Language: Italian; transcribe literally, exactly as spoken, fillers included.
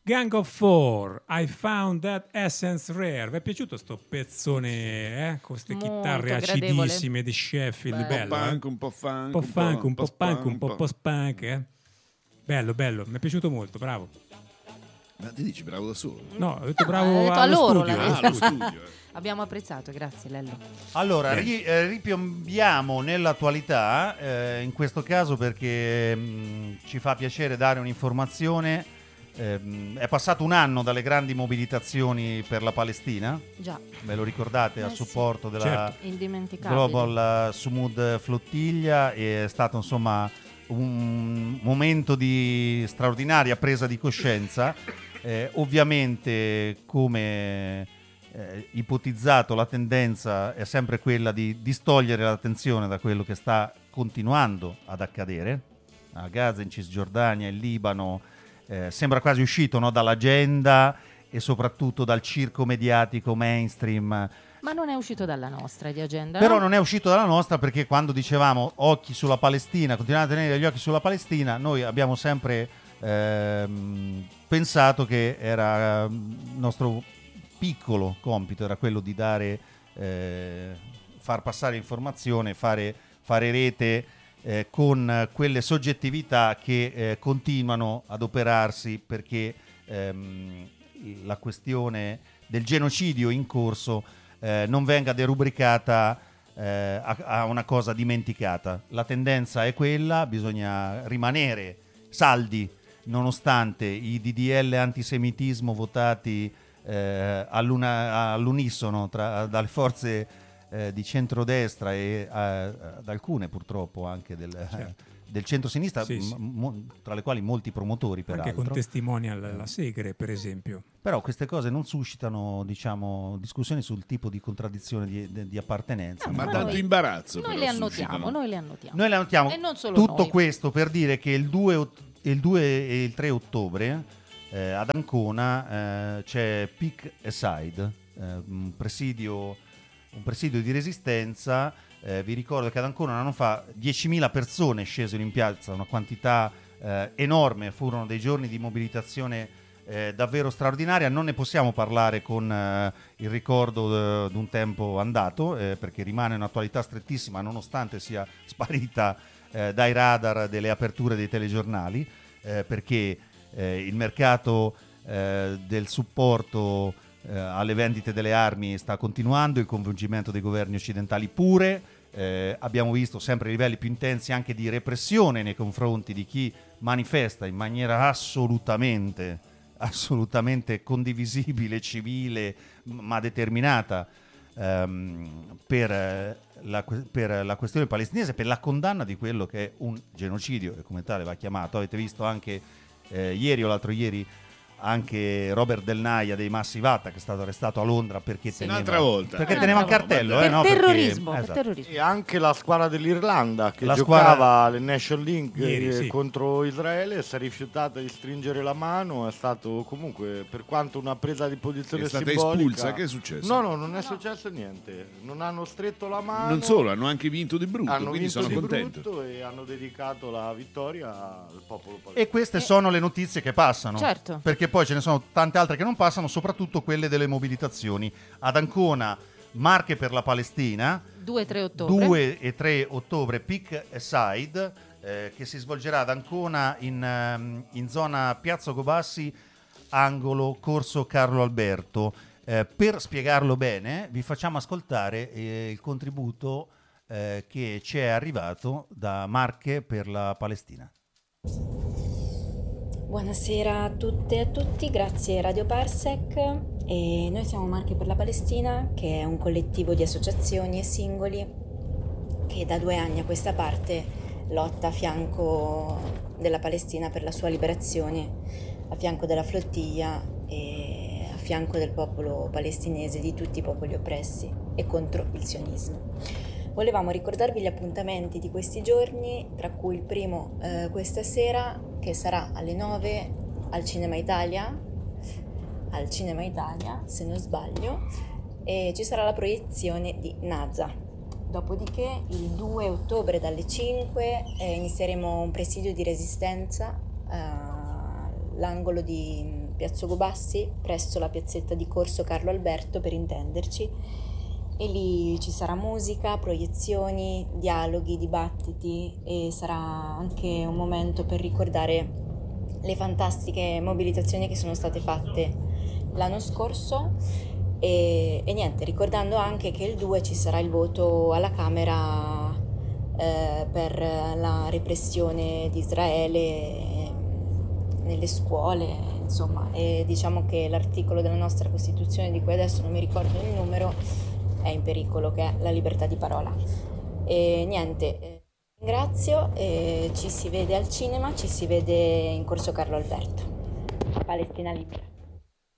Gang of Four, I Found That Essence Rare. Vi è piaciuto sto pezzone, eh? Con queste Molto chitarre gradevole. acidissime di Sheffield, Beh. bello, Un po' eh? punk, un po' funk, un po' funk, un po' punk, un po' po' post-punk, eh? Bello, bello, mi è piaciuto molto, bravo. Ma ti dici bravo da solo? No, ho detto No, bravo ha detto a allo loro, studio. l'ha allo Ah, detto. allo studio. studio. eh. Abbiamo apprezzato, grazie Lello. Allora, Bene. ri- eh, ripiombiamo nell'attualità, eh, in questo caso perché mh, ci fa piacere dare un'informazione. Ehm, è passato un anno dalle grandi mobilitazioni per la Palestina, Già, ve lo ricordate, a Eh sì. supporto della Certo. indimenticabile. Global Sumud Flottiglia, e è stato insomma un momento di straordinaria presa di coscienza. Eh, ovviamente, come eh, ipotizzato, la tendenza è sempre quella di distogliere l'attenzione da quello che sta continuando ad accadere a Gaza, in Cisgiordania, in Libano. Eh, sembra quasi uscito, no, dall'agenda e soprattutto dal circo mediatico mainstream. Ma non è uscito dalla nostra di agenda. Però no? non è uscito dalla nostra, perché quando dicevamo occhi sulla Palestina, continuiamo a tenere gli occhi sulla Palestina, noi abbiamo sempre ehm, pensato che era il nostro piccolo compito, era quello di dare, eh, far passare informazione, fare, fare rete eh, con quelle soggettività che eh, continuano ad operarsi perché ehm, la questione del genocidio in corso eh, non venga derubricata eh, a, a una cosa dimenticata. La tendenza è quella, bisogna rimanere saldi nonostante i D D L antisemitismo votati eh, all'una, all'unisono tra, dalle forze eh, di centrodestra e eh, ad alcune purtroppo anche del, Certo. del centro-sinistra, Sì, sì. m- mo- tra le quali molti promotori peraltro. Anche con testimonial alla Segre, per esempio. Però queste cose non suscitano, diciamo, discussioni sul tipo di contraddizione di, di- di appartenenza. No, Ma Ma tanto noi- imbarazzo. Noi però le annotiamo, suscitano. noi le annotiamo. Noi le annotiamo. E non solo Tutto noi. questo per dire che il due, ot- il due e il tre ottobre eh, ad Ancona eh, c'è Pick Aside, eh, un presidio, un presidio di resistenza. Eh, vi ricordo che ad Ancona un anno fa diecimila persone scesero in piazza, una quantità eh, enorme, furono dei giorni di mobilitazione eh, davvero straordinaria. Non ne possiamo parlare con eh, il ricordo di un tempo andato, eh, perché rimane un'attualità strettissima nonostante sia sparita eh, dai radar delle aperture dei telegiornali, eh, perché eh, il mercato eh, del supporto eh, alle vendite delle armi sta continuando, il coinvolgimento dei governi occidentali pure. Eh, abbiamo visto sempre livelli più intensi anche di repressione nei confronti di chi manifesta in maniera assolutamente, assolutamente condivisibile, civile, ma determinata ehm, per, eh, la, per la questione palestinese, per la condanna di quello che è un genocidio e come tale va chiamato. Avete visto anche eh, ieri o l'altro ieri anche Robert Del Naia dei Massive Attack, che è stato arrestato a Londra perché teneva, Un'altra volta. perché Un'altra teneva un volta. cartello, Per eh, no? Perché- terrorismo, per esatto. terrorismo. E anche la squadra dell'Irlanda che La giocava squadra- alle Nation League Ieri, eh, sì. contro Israele si è rifiutata di stringere la mano. È stato comunque, per quanto una presa di posizione È stata simbolica, espulsa, che è successo? No, no, non è successo niente. Non hanno stretto la mano. Non solo, hanno anche vinto di brutto, hanno quindi vinto sono di contento. brutto e hanno dedicato la vittoria al popolo palestinese. E queste sono le notizie che passano. Certo. Perché poi ce ne sono tante altre che non passano, soprattutto quelle delle mobilitazioni. Ad Ancona, Marche per la Palestina, due e tre ottobre. due e tre ottobre, Pick Aside, eh, che si svolgerà ad Ancona in, ehm, in zona Piazza Gobassi, angolo Corso Carlo Alberto. Eh, per spiegarlo bene, vi facciamo ascoltare eh, il contributo eh, che ci è arrivato da Marche per la Palestina. Buonasera a tutte e a tutti, grazie Radio Parsec. E noi siamo Marche per la Palestina, che è un collettivo di associazioni e singoli che da due anni a questa parte lotta a fianco della Palestina per la sua liberazione, a fianco della flottiglia e a fianco del popolo palestinese, di tutti i popoli oppressi e contro il sionismo. Volevamo ricordarvi gli appuntamenti di questi giorni, tra cui il primo eh, questa sera, che sarà alle nove al Cinema Italia, al Cinema Italia, se non sbaglio, e ci sarà la proiezione di Naza. Dopodiché il due ottobre dalle cinque eh, inizieremo un presidio di resistenza eh, all'angolo di Piazza Ugo Bassi, presso la piazzetta di Corso Carlo Alberto per intenderci, e lì ci sarà musica, proiezioni, dialoghi, dibattiti e sarà anche un momento per ricordare le fantastiche mobilitazioni che sono state fatte l'anno scorso e, e niente, ricordando anche che il due ci sarà il voto alla Camera eh, per la repressione di Israele nelle scuole, insomma, e diciamo che l'articolo della nostra Costituzione, di cui adesso non mi ricordo il numero, è in pericolo, che è la libertà di parola. E niente, eh, ringrazio, e ci si vede al cinema, ci si vede in Corso Carlo Alberto. Palestina libera.